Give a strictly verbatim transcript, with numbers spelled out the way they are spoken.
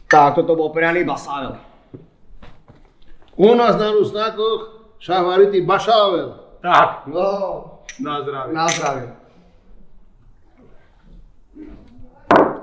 Tak, toto bol prianý basável. U nás na Rusnákoch šahvarí ty bašável. Tak, No, na zdravie. na zdravie.